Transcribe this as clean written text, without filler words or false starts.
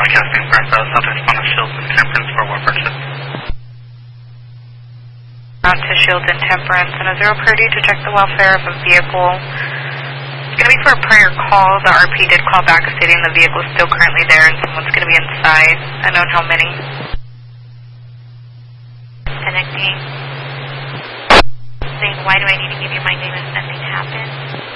broadcasting southwest on Shields and Temperance for what purchase? Out to Shields and Temperance and a 0 priority to check the welfare of a vehicle. It's going to be for a prior call. The RP did call back stating the vehicle is still currently there and someone's going to be inside. Unknown how many. Connecting. Saying, why do I need to give you my name if nothing happened?